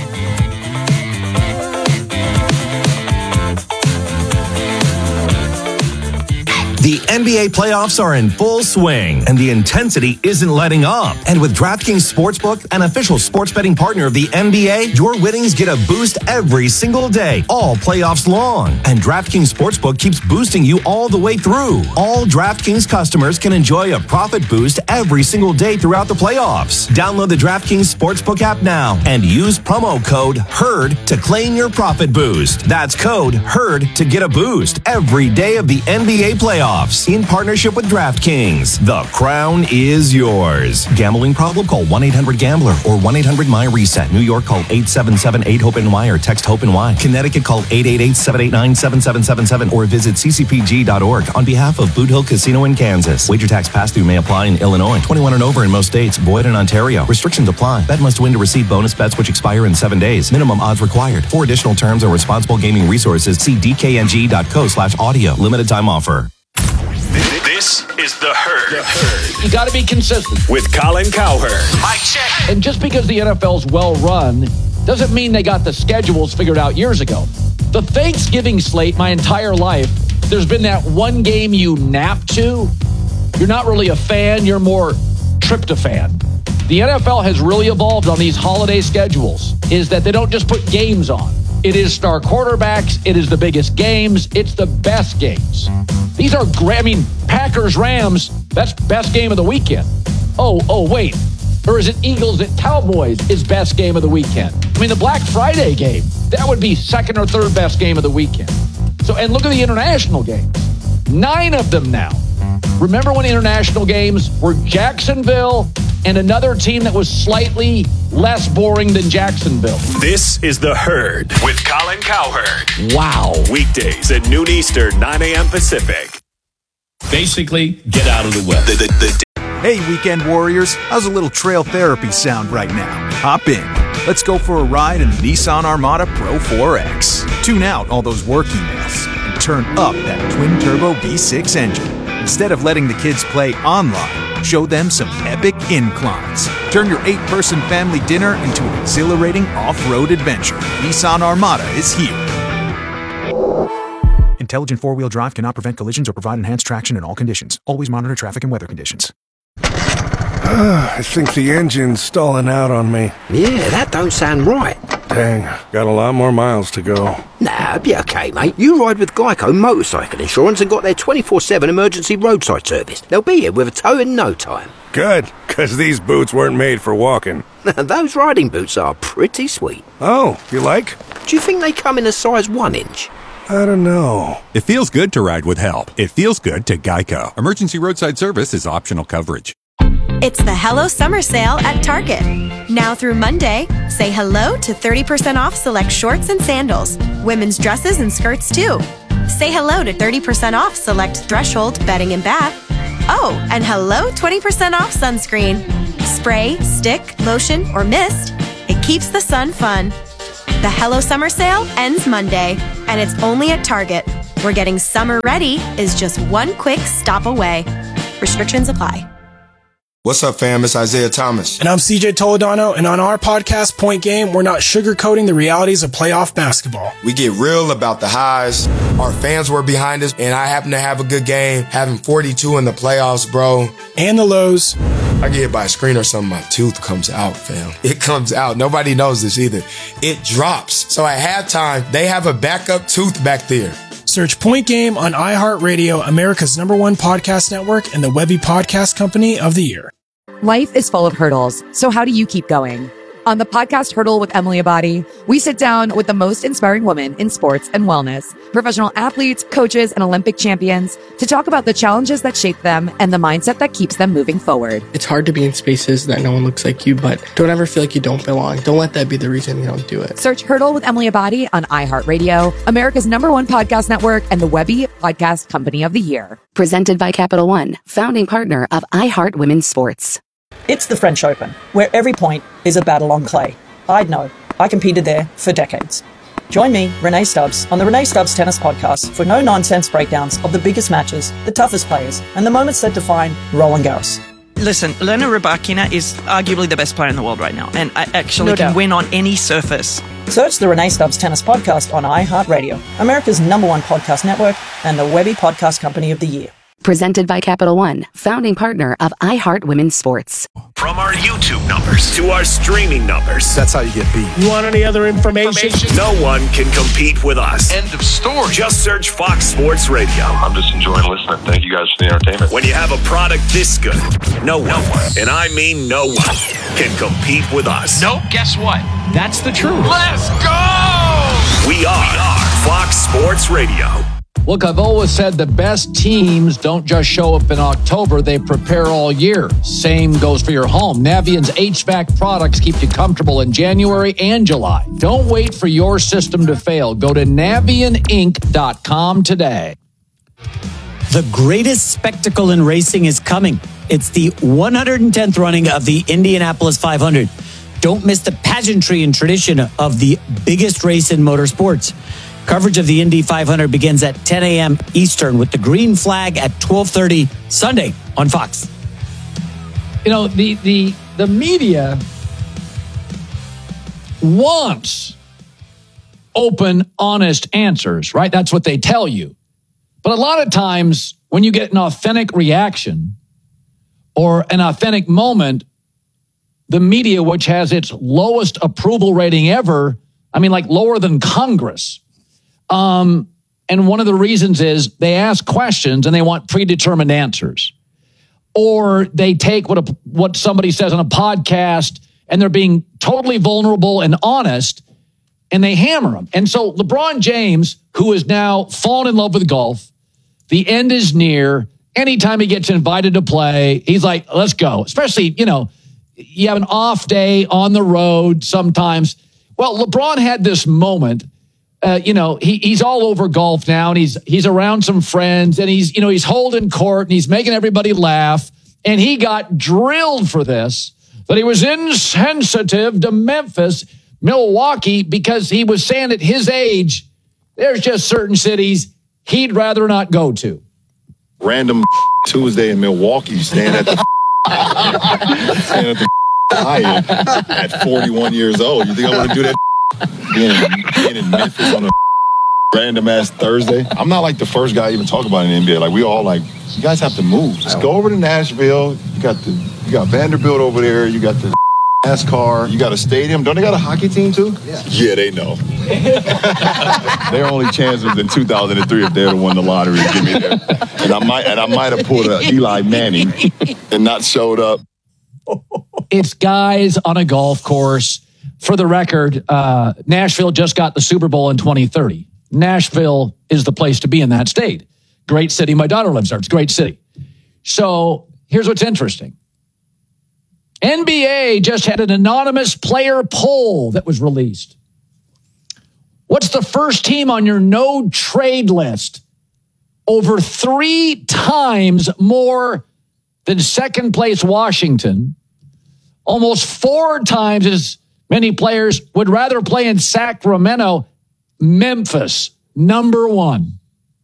The N B A playoffs are in full swing, and the intensity isn't letting up. And with DraftKings Sportsbook, an official sports betting partner of the N B A, your winnings get a boost every single day, all playoffs long. And DraftKings Sportsbook keeps boosting you all the way through. All DraftKings customers can enjoy a profit boost every single day throughout the playoffs. Download the DraftKings Sportsbook app now and use promo code HERD to claim your profit boost. That's code HERD to get a boost every day of the N B A playoffs. In partnership with DraftKings. The crown is yours. Gambling problem? Call one eight hundred gambler or one eight hundred my reset. New York, call eight seven seven eight hope N Y or text HOPE-NY. Connecticut, call eight eight eight seven eight nine seven seven seven seven or visit c c p g dot org on behalf of Boot Hill Casino in Kansas. Wager tax pass-through may apply in Illinois. twenty-one and over in most states. Void in Ontario. Restrictions apply. Bet must win to receive bonus bets which expire in seven days. Minimum odds required. For additional terms or responsible gaming resources, see d k n g dot co slash audio. Limited time offer. This is The Herd. The Herd. You got to be consistent. With Colin Cowherd. Mic check. And just because the N F L's well run doesn't mean they got the schedules figured out years ago. The Thanksgiving slate, my entire life, there's been that one game you nap to. You're not really a fan, you're more tryptophan. The N F L has really evolved on these holiday schedules, is that they don't just put games on. It is star quarterbacks. It is the biggest games. It's the best games. These are great. I mean, Packers, Rams, that's best game of the weekend. Oh, oh, wait. Or is it Eagles at Cowboys is best game of the weekend? I mean, the Black Friday game, that would be second or third best game of the weekend. So, and look at the international games. Nine of them now. Remember when international games were Jacksonville and another team that was slightly less boring than Jacksonville? This is The Herd with Colin Cowherd. Wow. Weekdays at noon Eastern, nine a.m. Pacific. Basically, get out of the way. The, the, the, hey, Weekend Warriors. How's a little trail therapy sound right now? Hop in. Let's go for a ride in the Nissan Armada Pro four X. Tune out all those work emails and turn up that twin-turbo V six engine. Instead of letting the kids play online, show them some epic inclines. Turn your eight-person family dinner into an exhilarating off-road adventure. Nissan Armada is here. Intelligent four-wheel drive cannot prevent collisions or provide enhanced traction in all conditions. Always monitor traffic and weather conditions. I think the engine's stalling out on me. Yeah, that don't sound right. Dang, got a lot more miles to go. Nah, be okay, mate. You ride with Geico Motorcycle Insurance and got their twenty-four seven emergency roadside service. They'll be here with a tow in no time. Good, because these boots weren't made for walking. Those riding boots are pretty sweet. Oh, you like? Do you think they come in a size one inch? I don't know. It feels good to ride with help. It feels good to Geico. Emergency roadside service is optional coverage. It's the Hello Summer Sale at Target. Now through Monday, say hello to thirty percent off select shorts and sandals, women's dresses and skirts too. Say hello to thirty percent off select Threshold bedding and bath. Oh, and hello twenty percent off sunscreen. Spray, stick, lotion, or mist, it keeps the sun fun. The Hello Summer Sale ends Monday, and it's only at Target, where getting summer ready is just one quick stop away. Restrictions apply. What's up, fam? It's Isaiah Thomas. And I'm C J Toledano, and on our podcast, Point Game, we're not sugarcoating the realities of playoff basketball. We get real about the highs. Our fans were behind us, and I happen to have a good game, having forty-two in the playoffs, bro. And the lows. I get hit by a screen or something, my tooth comes out, fam. It comes out. Nobody knows this either. It drops. So at halftime, they have a backup tooth back there. Search Point Game on iHeartRadio, America's number one podcast network, and the Webby Podcast Company of the Year. Life is full of hurdles, so how do you keep going? On the podcast Hurdle with Emily Abadi, we sit down with the most inspiring women in sports and wellness, professional athletes, coaches, and Olympic champions to talk about the challenges that shape them and the mindset that keeps them moving forward. It's hard to be in spaces that no one looks like you, but don't ever feel like you don't belong. Don't let that be the reason you don't do it. Search Hurdle with Emily Abadi on iHeartRadio, America's number one podcast network, and the Webby Podcast Company of the Year. Presented by Capital One, founding partner of iHeart Women's Sports. It's the French Open, where every point is a battle on clay. I'd know. I competed there for decades. Join me, Renee Stubbs, on the Renee Stubbs Tennis Podcast for no-nonsense breakdowns of the biggest matches, the toughest players, and the moments that define Roland Garros. Listen, Elena Rybakina is arguably the best player in the world right now, and I actually No can doubt. win on any surface. Search the Renee Stubbs Tennis Podcast on iHeartRadio, America's number one podcast network, and the Webby Podcast Company of the Year. Presented by Capital One, founding partner of iHeart Women's Sports. From our YouTube numbers to our streaming numbers. That's how you get beat. You want any other information? No one can compete with us. End of story. Just search Fox Sports Radio. I'm just enjoying listening. Thank you guys for the entertainment. When you have a product this good, no one, and I mean no one, can compete with us. Nope, guess what? That's the truth. Let's go! We are, we are Fox Sports Radio. Look, I've always said the best teams don't just show up in October, they prepare all year. Same goes for your home. Navient's H V A C products keep you comfortable in January and July. Don't wait for your system to fail. Go to Navient Inc dot com today. The greatest spectacle in racing is coming. It's the one hundred tenth running of the Indianapolis five hundred. Don't miss the pageantry and tradition of the biggest race in motorsports. Coverage of the Indy five hundred begins at ten a.m. Eastern with the green flag at twelve thirty Sunday on Fox. You know, the the the media wants open, honest answers, right? That's what they tell you. But a lot of times when you get an authentic reaction or an authentic moment, the media, which has its lowest approval rating ever, I mean, like lower than Congress. Um, and one of the reasons is they ask questions and they want predetermined answers. Or they take what a, what somebody says on a podcast and they're being totally vulnerable and honest and they hammer them. And so LeBron James, who is now fallen in love with golf, the end is near. Anytime he gets invited to play, he's like, let's go. Especially, you know, you have an off day on the road sometimes. Well, LeBron had this moment. Uh, you know, he, he's all over golf now, and he's he's around some friends, and he's, you know, he's holding court, and he's making everybody laugh, and he got drilled for this, that he was insensitive to Memphis, Milwaukee, because he was saying at his age, there's just certain cities he'd rather not go to. Random Tuesday in Milwaukee, staying at the staying at the Hyatt at forty-one years old. You think I want to do that? Being in, being in Memphis on a random ass Thursday. I'm not like the first guy to even talk about it in the N B A. Like we all like, you guys have to move. Just go over to Nashville. You got the you got Vanderbilt over there. You got the NASCAR. You got a stadium. Don't they got a hockey team too? Yeah. Yeah, they know. Their only chance was in two thousand three if they'd have won the lottery to get me there. And I might and I might have pulled a Eli Manning and not showed up. It's guys on a golf course. For the record, uh, Nashville just got the Super Bowl in twenty thirty. Nashville is the place to be in that state. Great city. My daughter lives there. It's a great city. So here's what's interesting. N B A just had an anonymous player poll that was released. What's the first team on your no trade list? Over three times more than second place Washington. Almost four times as many players would rather play in Sacramento. Memphis, number one.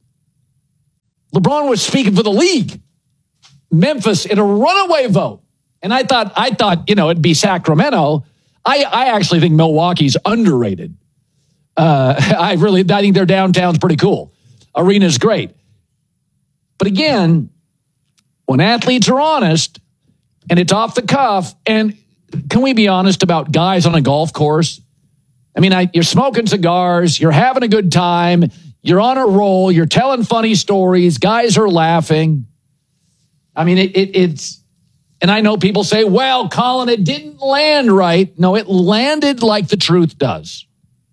LeBron was speaking for the league. Memphis in a runaway vote. And I thought, I thought, you know, it'd be Sacramento. I, I actually think Milwaukee's underrated. Uh, I really, I think their downtown's pretty cool. Arena's great. But again, when athletes are honest and it's off the cuff, and can we be honest about guys on a golf course? I mean, I, you're smoking cigars, you're having a good time, you're on a roll, you're telling funny stories, guys are laughing. I mean, it, it, it's, and I know people say, well, Colin, it didn't land right. No, it landed like the truth does.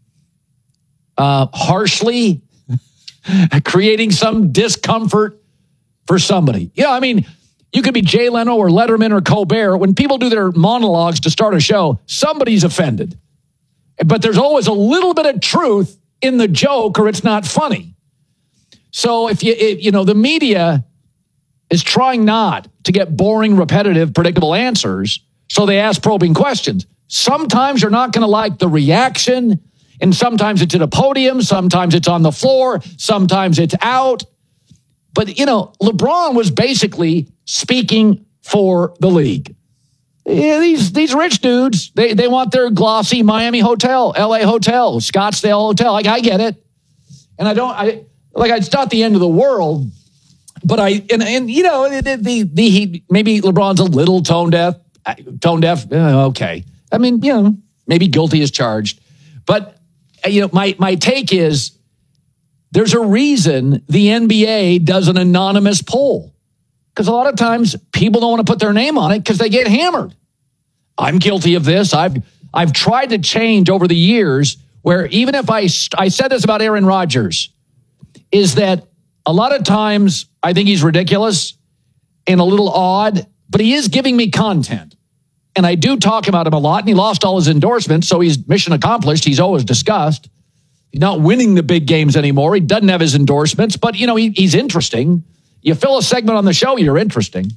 Uh, harshly, creating some discomfort for somebody. Yeah, I mean, you could be Jay Leno or Letterman or Colbert. When people do their monologues to start a show, somebody's offended. But there's always a little bit of truth in the joke or it's not funny. So if you, if, you know, the media is trying not to get boring, repetitive, predictable answers, so they ask probing questions. Sometimes you're not going to like the reaction, and sometimes it's at a podium, sometimes it's on the floor, sometimes it's out. But, you know, LeBron was basically speaking for the league. Yeah, these these rich dudes, they, they want their glossy Miami hotel, L A hotel, Scottsdale hotel. Like, I get it. And I don't, I like, it's not the end of the world. But I, and, and you know, the, the, the he, maybe LeBron's a little tone deaf, tone deaf. Uh, okay. I mean, you know, maybe guilty as charged. But, you know, my, my take is there's a reason the N B A does an anonymous poll. Because a lot of times people don't want to put their name on it because they get hammered. I'm guilty of this. I've, I've tried to change over the years where even if I, I said this about Aaron Rodgers, is that a lot of times I think he's ridiculous and a little odd, but he is giving me content. And I do talk about him a lot, and he lost all his endorsements, so he's mission accomplished. He's always discussed. He's not winning the big games anymore. He doesn't have his endorsements, but, you know, he, he's interesting. You fill a segment on the show, you're interesting.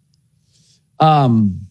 Um.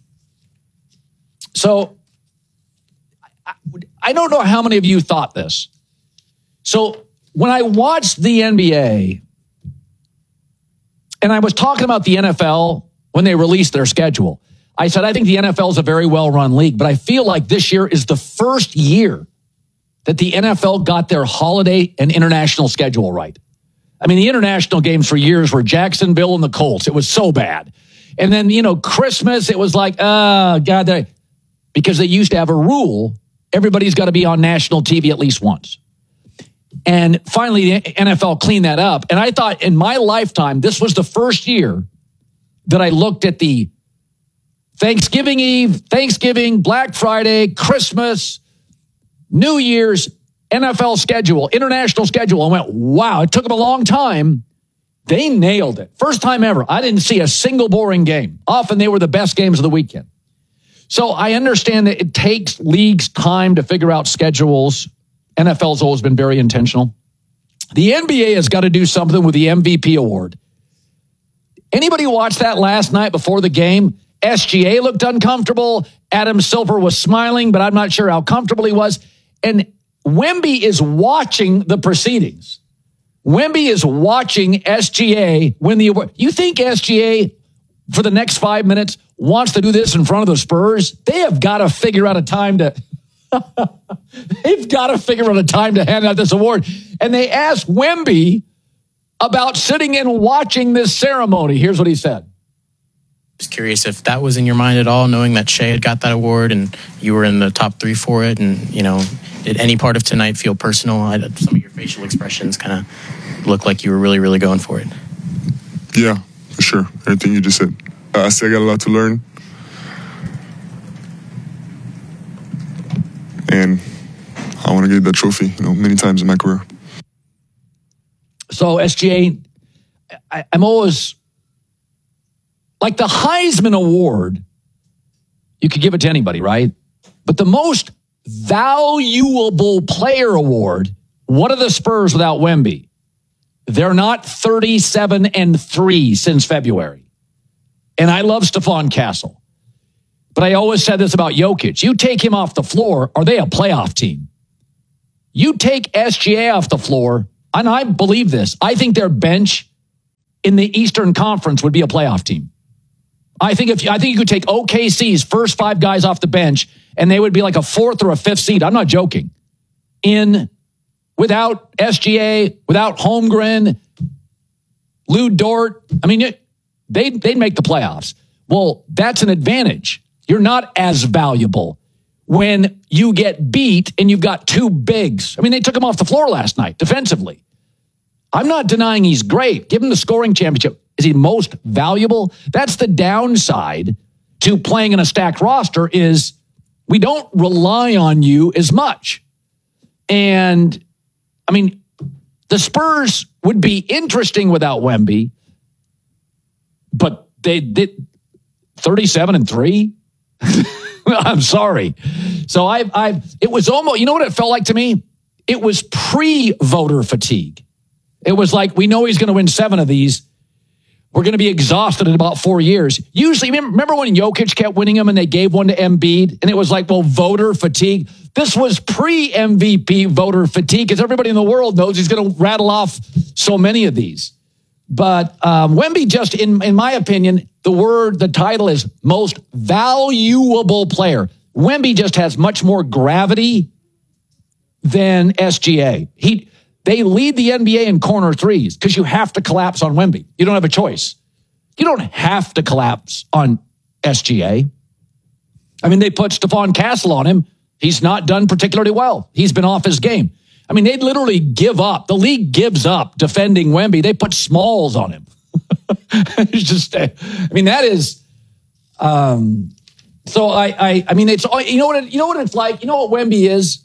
So I, I don't know how many of you thought this. So when I watched the N B A, and I was talking about the N F L when they released their schedule, I said, I think the N F L is a very well-run league, but I feel like this year is the first year that the N F L got their holiday and international schedule right. I mean, the international games for years were Jacksonville and the Colts. It was so bad. And then, you know, Christmas, it was like, oh, God, they, because they used to have a rule, everybody's got to be on national T V at least once. And finally, the N F L cleaned that up. And I thought in my lifetime, this was the first year that I looked at the Thanksgiving Eve, Thanksgiving, Black Friday, Christmas, New Year's, N F L schedule, international schedule, and went, wow, it took them a long time. They nailed it. First time ever. I didn't see a single boring game. Often they were the best games of the weekend. So I understand that it takes leagues time to figure out schedules. N F L's always been very intentional. The N B A has got to do something with the M V P award. Anybody watch that last night before the game? S G A looked uncomfortable. Adam Silver was smiling, but I'm not sure how comfortable he was. And Wemby is watching the proceedings. Wemby is watching S G A win the award. You think S G A, for the next five minutes, wants to do this in front of the Spurs? They have got to figure out a time to... They've got to figure out a time to hand out this award. And they asked Wemby about sitting and watching this ceremony. Here's what he said. Just curious if that was in your mind at all, knowing that Shea had got that award and you were in the top three for it. And, you know, did any part of tonight feel personal? I, some of your facial expressions kind of look like you were really, really going for it. Yeah, for sure. Everything you just said. Uh, I still got a lot to learn. And I want to get that trophy, you know, many times in my career. So S G A, I, I'm always... Like the Heisman Award, You could give it to anybody, right? But the most valuable player award, what are the Spurs without Wemby? They're not thirty-seven and three since February. And I love Stephon Castle. But I always said this about Jokic. You take him off the floor, are they a playoff team? You take S G A off the floor, and I believe this. I think their bench in the Eastern Conference would be a playoff team. I think if I think you could take O K C's first five guys off the bench, and they would be like a fourth or a fifth seed. I'm not joking. In without S G A, without Holmgren, Lou Dort. I mean, it, they'd, they'd make the playoffs. Well, that's an advantage. You're not as valuable when you get beat and you've got two bigs. I mean, they took him off the floor last night defensively. I'm not denying he's great. Give him the scoring championship. Is he most valuable? That's the downside to playing in a stacked roster is we don't rely on you as much. And, I mean, the Spurs would be interesting without Wemby, but they did thirty-seven and three. I'm sorry. So I've, I've, it was almost, you know what it felt like to me? It was pre-voter fatigue. It was like, we know he's going to win seven of these. We're going to be exhausted in about four years. Usually, remember when Jokic kept winning them and they gave one to Embiid? And it was like, well, voter fatigue. This was pre-M V P voter fatigue because everybody in the world knows he's going to rattle off so many of these. But um, Wemby just, in, in my opinion, the word, the title is most valuable player. Wemby just has much more gravity than S G A. He... They lead the N B A in corner threes because you have to collapse on Wemby. You don't have a choice. You don't have to collapse on S G A. I mean, they put Stephon Castle on him. He's not done particularly well. He's been off his game. I mean, they literally give up. The league gives up defending Wemby. They put Smalls on him. It's just, I mean, that is, um, so I, I, I mean, it's, you know what, it, you know what it's like? You know what Wemby is?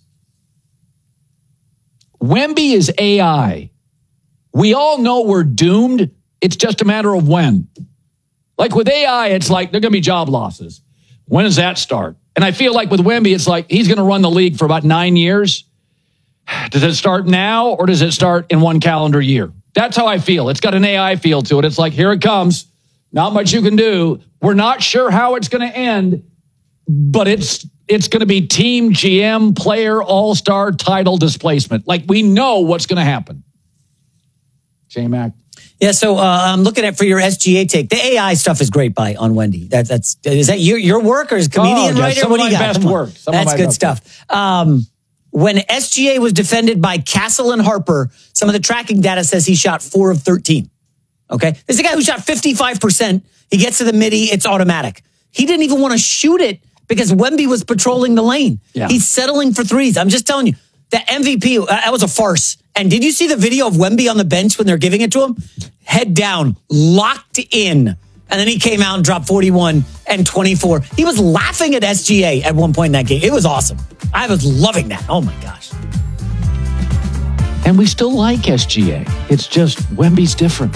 Wemby is A I. We all know we're doomed. It's just a matter of when. Like with A I, it's like there are going to be job losses. When does that start? And I feel like with Wemby, it's like he's going to run the league for about nine years. Does it start now or does it start in one calendar year? That's how I feel. It's got an A I feel to it. It's like, here it comes. Not much you can do. We're not sure how it's going to end, but it's It's going to be team G M, player, all-star, title displacement. Like, we know what's going to happen. J-Mac. Yeah, so uh, I'm looking at for your S G A take. The A I stuff is great by on Wendy. That, that's is that your your work or is comedian oh, yeah, writer? Some what of do you my got? best work. Some That's of my good best stuff. Um, when S G A was defended by Castle and Harper, some of the tracking data says he shot four of thirteen. Okay, this is a guy who shot fifty-five percent. He gets to the midi, it's automatic. He didn't even want to shoot it because Wemby was patrolling the lane. Yeah. He's settling for threes. I'm just telling you, the M V P, that was a farce. And did you see the video of Wemby on the bench when they're giving it to him? Head down, locked in. And then he came out and dropped forty-one and twenty-four. He was laughing at S G A at one point in that game. It was awesome. I was loving that. Oh, my gosh. And we still like S G A. It's just Wemby's different.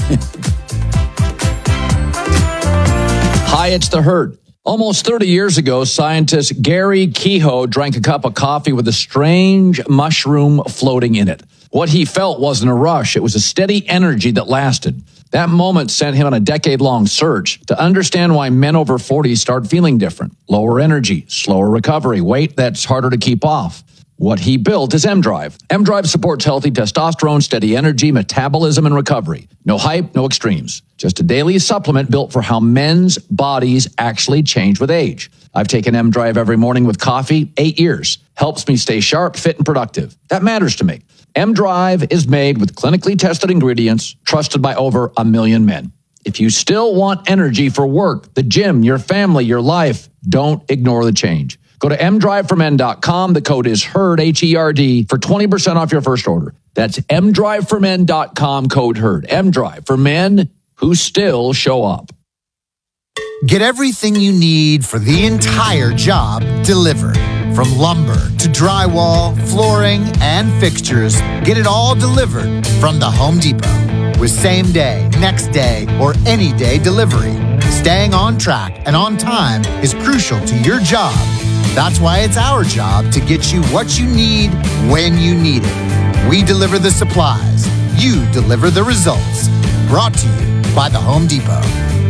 Hi, it's The Herd. Almost thirty years ago, scientist Gary Kehoe drank a cup of coffee with a strange mushroom floating in it. What he felt wasn't a rush. It was a steady energy that lasted. That moment sent him on a decade-long search to understand why men over forty start feeling different. Lower energy, slower recovery, weight that's harder to keep off. What he built is M-Drive. M-Drive supports healthy testosterone, steady energy, metabolism, and recovery. No hype, no extremes. Just a daily supplement built for how men's bodies actually change with age. I've taken M-Drive every morning with coffee, eight years. Helps me stay sharp, fit, and productive. That matters to me. M-Drive is made with clinically tested ingredients, trusted by over a million men. If you still want energy for work, the gym, your family, your life, don't ignore the change. Go to m drive for men dot com. The code is HERD, H E R D, for twenty percent off your first order. That's m drive for men dot com, code HERD. M-Drive for men who still show up. Get everything you need for the entire job delivered. From lumber to drywall, flooring, and fixtures, get it all delivered from the Home Depot. With same day, next day, or any day delivery. Staying on track and on time is crucial to your job. That's why it's our job to get you what you need when you need it. We deliver the supplies. You deliver the results. Brought to you by the Home Depot.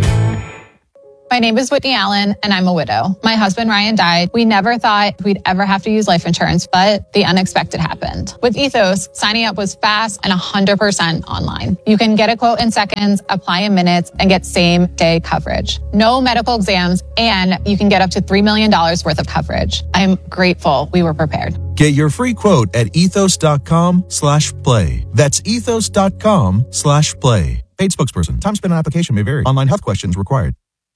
My name is Whitney Allen, and I'm a widow. My husband, Ryan, died. We never thought we'd ever have to use life insurance, but the unexpected happened. With Ethos, signing up was fast and one hundred percent online. You can get a quote in seconds, apply in minutes, and get same-day coverage. No medical exams, and you can get up to three million dollars worth of coverage. I'm grateful we were prepared. Get your free quote at ethos.com slash play. That's ethos.com slash play. Paid spokesperson. Time spent on application may vary. Online health questions required.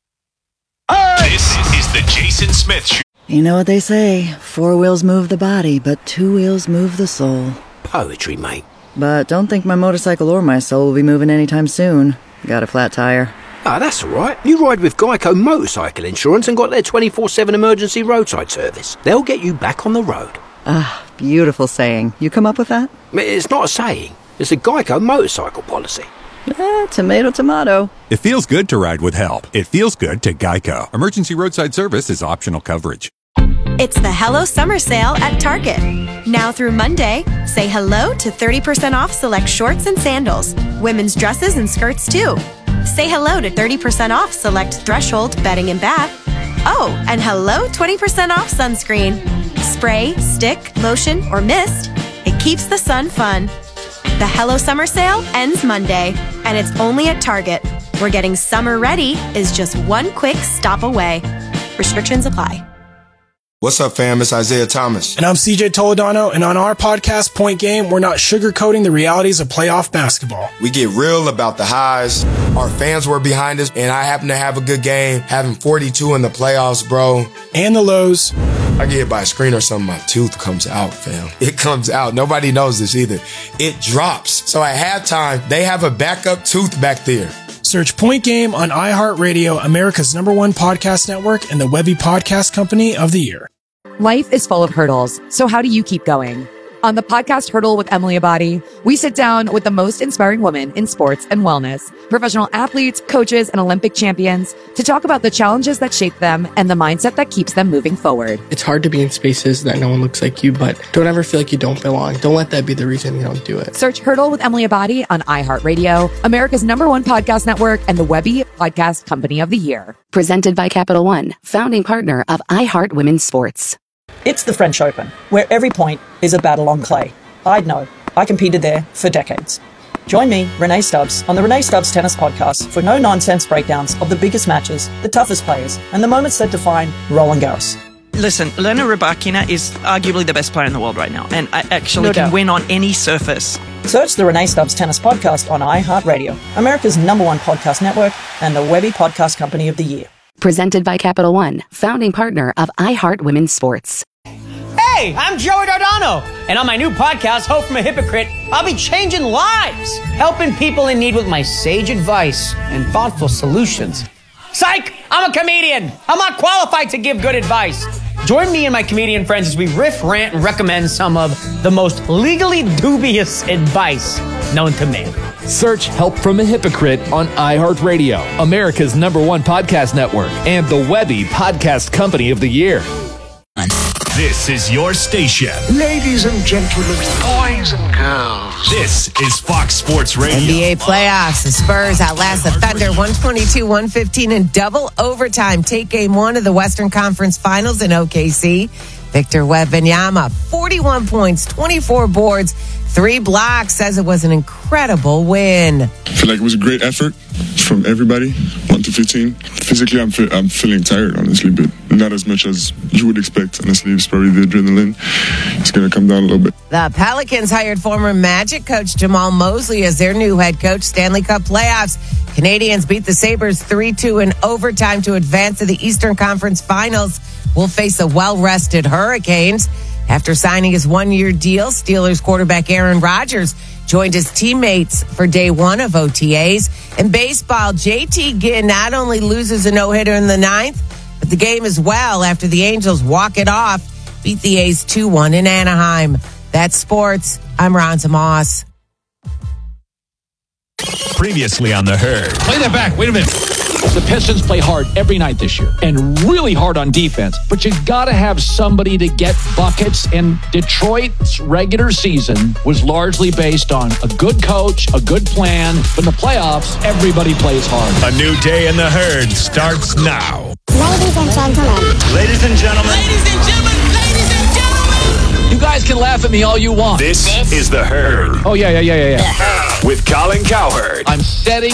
This is the Jason Smith Show. You know what they say, four wheels move the body, but two wheels move the soul. Poetry, mate. But don't think my motorcycle or my soul will be moving anytime soon. Got a flat tire. Ah, that's all right. You ride with Geico Motorcycle Insurance and got their twenty-four seven emergency roadside service. They'll get you back on the road. Ah, beautiful saying. You come up with that? It's not a saying. It's a Geico motorcycle policy. Eh, tomato, tomato. It feels good to ride with help. It feels good to Geico. Emergency roadside service is optional coverage. It's the Hello Summer Sale at Target. Now through Monday, say hello to thirty percent off select shorts and sandals. Women's dresses and skirts too. Say hello to thirty percent off select Threshold bedding and bath. Oh, and hello twenty percent off sunscreen. Spray, stick, lotion, or mist. It keeps the sun fun. The Hello Summer Sale ends Monday, and it's only at Target, where getting summer ready is just one quick stop away. Restrictions apply. What's up, fam? It's Isaiah Thomas. And I'm C J Toledano, and on our podcast, Point Game, we're not sugarcoating the realities of playoff basketball. We get real about the highs. Our fans were behind us, and I happen to have a good game, having forty-two in the playoffs, bro. And the lows. I get hit by a screen or something, my tooth comes out, fam. It comes out. Nobody knows this either. It drops. So at halftime, they have a backup tooth back there. Search Point Game on iHeartRadio, America's number one podcast network, and the Webby Podcast Company of the Year. Life is full of hurdles, so how do you keep going? On the podcast Hurdle with Emily Abadi, we sit down with the most inspiring women in sports and wellness, professional athletes, coaches, and Olympic champions to talk about the challenges that shape them and the mindset that keeps them moving forward. It's hard to be in spaces that no one looks like you, but don't ever feel like you don't belong. Don't let that be the reason you don't do it. Search Hurdle with Emily Abadi on iHeartRadio, America's number one podcast network, and the Webby Podcast Company of the Year. Presented by Capital One, founding partner of iHeart Women's Sports. It's the French Open, where every point is a battle on clay. I'd know. I competed there for decades. Join me, Renee Stubbs, on the Renee Stubbs Tennis Podcast for no-nonsense breakdowns of the biggest matches, the toughest players, and the moments that define Roland Garros. Listen, Elena Rybakina is arguably the best player in the world right now, and I actually No can doubt. win on any surface. Search the Renee Stubbs Tennis Podcast on iHeartRadio, America's number one podcast network, and the Webby Podcast Company of the Year. Presented by Capital One, founding partner of iHeart Women's Sports. Hey, I'm Joey Dardano, and on my new podcast, Hope from a Hypocrite, I'll be changing lives, helping people in need with my sage advice and thoughtful solutions. Psych! I'm a comedian. I'm not qualified to give good advice. Join me and my comedian friends as we riff, rant, and recommend some of the most legally dubious advice known to man. Search Help from a Hypocrite on iHeartRadio, America's number one podcast network, and the Webby Podcast Company of the Year. This is your station. Ladies and gentlemen, boys and girls. This is Fox Sports Radio. N B A playoffs. The Spurs outlast the Thunder one twenty-two one fifteen in double overtime. Take game one of the Western Conference Finals in O K C. Victor Wembanyama, forty-one points, twenty-four boards, three blocks, says it was an incredible win. I feel like it was a great effort from everybody, one to fifteen. Physically, I'm, fe- I'm feeling tired, honestly, but not as much as you would expect. Honestly, it's probably the adrenaline. It's going to come down a little bit. The Pelicans hired former Magic coach Jamal Mosley as their new head coach. Stanley Cup playoffs. Canadians beat the Sabres three two in overtime to advance to the Eastern Conference Finals. Will face the well-rested Hurricanes. After signing his one-year deal, Steelers quarterback Aaron Rodgers joined his teammates for day one of O T As. In baseball, J T Ginn not only loses a no-hitter in the ninth, but the game as well after the Angels walk it off, beat the A's two one in Anaheim. That's sports. I'm Ronza Moss. Previously on The Herd. Play that back. Wait a minute. The Pistons play hard every night this year and really hard on defense, but you got to have somebody to get buckets, and Detroit's regular season was largely based on a good coach, a good plan, but in the playoffs, everybody plays hard. A new day in the herd starts now. Ladies and gentlemen. Ladies and gentlemen. Ladies and gentlemen. Ladies and gentlemen. You guys can laugh at me all you want. This is the herd. Oh, yeah, yeah, yeah, yeah, yeah. With Colin Cowherd. I'm setting